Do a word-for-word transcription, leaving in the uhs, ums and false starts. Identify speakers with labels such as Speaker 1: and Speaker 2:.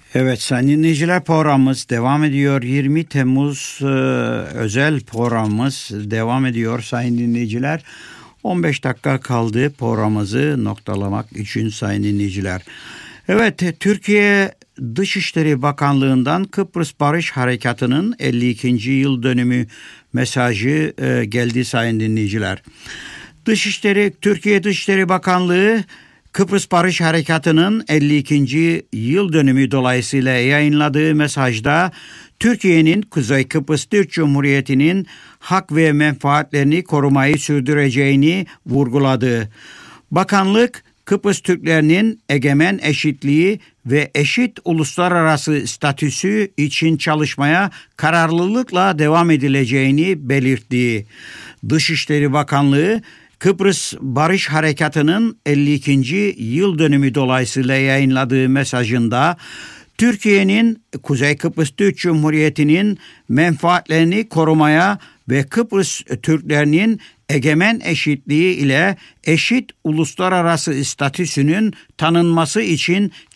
Speaker 1: Evet sayın dinleyiciler, programımız devam ediyor. yirmi Temmuz e, özel programımız devam ediyor sayın dinleyiciler. on beş dakika kaldı programımızı noktalamak için sayın dinleyiciler. Evet, Türkiye Dışişleri Bakanlığı'ndan Kıbrıs Barış Harekatı'nın elli ikinci yıl dönümü mesajı e, geldi sayın dinleyiciler. Dışişleri, Türkiye Dışişleri Bakanlığı Kıbrıs Barış Harekatı'nın elli ikinci yıl dönümü dolayısıyla yayınladığı mesajda Türkiye'nin Kuzey Kıbrıs Türk Cumhuriyeti'nin hak ve menfaatlerini korumayı sürdüreceğini vurguladı. Bakanlık, Kıbrıs Türklerinin egemen eşitliği ve eşit uluslararası statüsü için çalışmaya kararlılıkla devam edileceğini belirtti. Dışişleri Bakanlığı, Kıbrıs Barış Harekatı'nın elli ikinci yıl dönümü dolayısıyla yayınladığı mesajında Türkiye'nin Kuzey Kıbrıs Türk Cumhuriyeti'nin menfaatlerini korumaya ve Kıbrıs Türklerinin egemen eşitliği ile eşit uluslararası statüsünün tanınması için